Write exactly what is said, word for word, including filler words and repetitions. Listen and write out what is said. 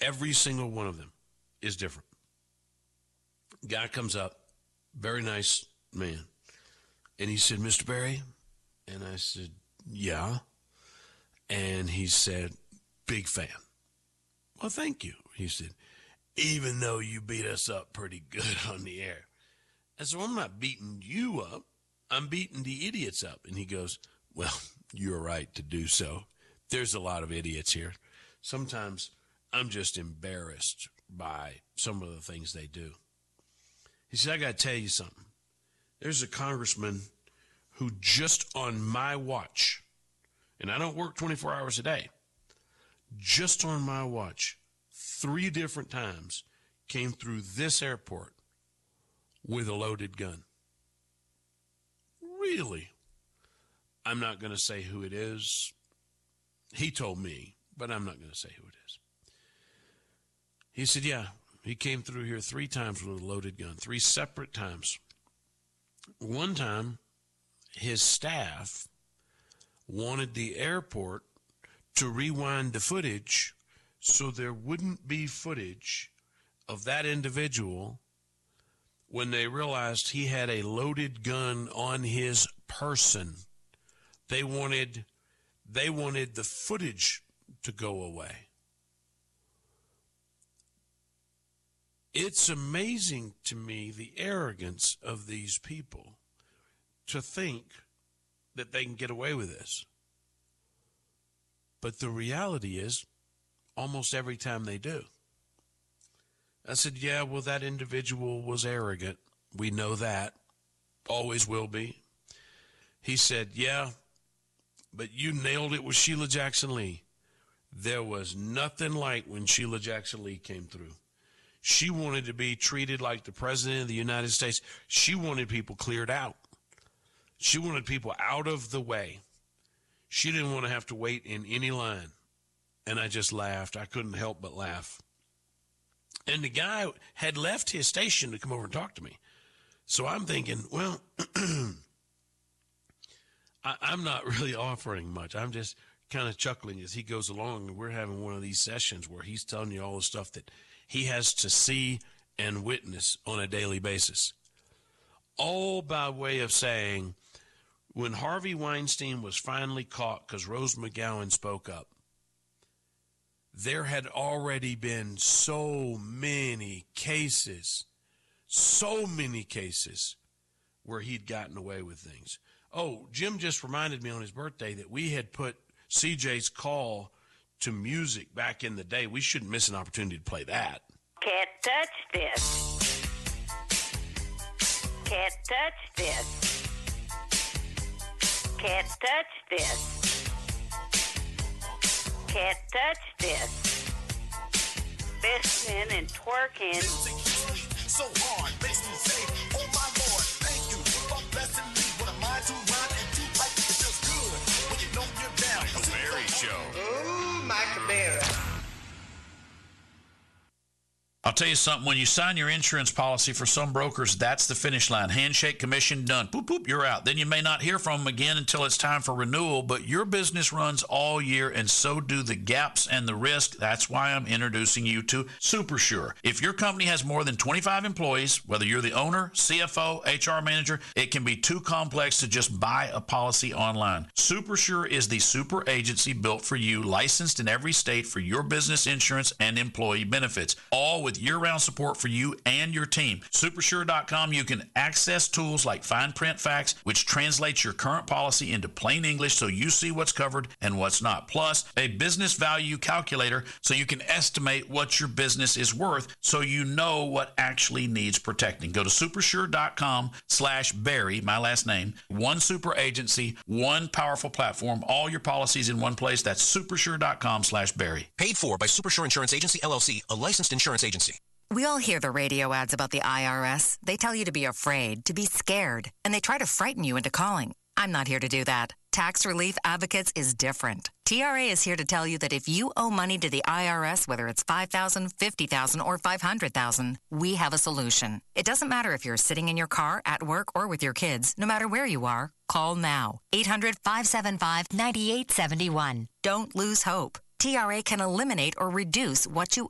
Every single one of them is different. Guy comes up, very nice man, and he said, Mister Berry? And I said, yeah. And he said, big fan. Well, thank you. He said, even though you beat us up pretty good on the air. I said, well, I'm not beating you up. I'm beating the idiots up. And he goes, well, you're right to do so. There's a lot of idiots here. Sometimes I'm just embarrassed by some of the things they do. He said, I got to tell you something. There's a congressman who just on my watch, and I don't work twenty-four hours a day, just on my watch, three different times came through this airport with a loaded gun. Really? I'm not going to say who it is. He told me, but I'm not going to say who it is. He said, yeah, he came through here three times with a loaded gun, three separate times. One time, his staff wanted the airport to rewind the footage so there wouldn't be footage of that individual when they realized he had a loaded gun on his person. They wanted, they wanted the footage to go away. It's amazing to me the arrogance of these people to think that they can get away with this. But the reality is, almost every time they do. I said, yeah, well, that individual was arrogant. We know that. Always will be. He said, yeah, but you nailed it with Sheila Jackson Lee. There was nothing like when Sheila Jackson Lee came through. She wanted to be treated like the president of the United States. She wanted people cleared out. She wanted people out of the way. She didn't want to have to wait in any line. And I just laughed. I couldn't help but laugh. And the guy had left his station to come over and talk to me. So I'm thinking, well, I, I'm not really offering much. I'm just kind of chuckling as he goes along. And we're having one of these sessions where he's telling you all the stuff that he has to see and witness on a daily basis. All by way of saying, when Harvey Weinstein was finally caught because Rose McGowan spoke up, there had already been so many cases, so many cases where he'd gotten away with things. Oh, Jim just reminded me on his birthday that we had put C J's call to music back in the day. We shouldn't miss an opportunity to play that. Can't touch this. Can't touch this. Can't touch this. Can't touch this. Listening and twerking. So hard, makes me say, oh my Lord, thank you for blessing me with a mind to run and to like it feels good when you know you're down. Michael Berry Show. Oh, Michael Berry. I'll tell you something, when you sign your insurance policy for some brokers, that's the finish line. Handshake, commission, done. Boop, boop, you're out. Then you may not hear from them again until it's time for renewal, but your business runs all year, and so do the gaps and the risk. That's why I'm introducing you to SuperSure. If your company has more than twenty-five employees, whether you're the owner, C F O, H R manager, it can be too complex to just buy a policy online. SuperSure is the super agency built for you, licensed in every state for your business insurance and employee benefits, all with year-round support for you and your team. Supersure dot com, you can access tools like fine print facts, which translates your current policy into plain English so you see what's covered and what's not. Plus, a business value calculator so you can estimate what your business is worth so you know what actually needs protecting. Go to supersure dot com slash Barry, my last name, one super agency, one powerful platform, all your policies in one place. That's supersure dot com slash Barry. Paid for by Supersure Insurance Agency, L L C, a licensed insurance agency. We all hear the radio ads about the I R S. They tell you to be afraid, to be scared, and they try to frighten you into calling. I'm not here to do that. Tax Relief Advocates is different. T R A is here to tell you that if you owe money to the I R S, whether it's five thousand dollars, fifty thousand dollars, or five hundred thousand dollars, we have a solution. It doesn't matter if you're sitting in your car, at work, or with your kids. No matter where you are, call now. eight hundred, five seven five, nine eight seven one. Don't lose hope. T R A can eliminate or reduce what you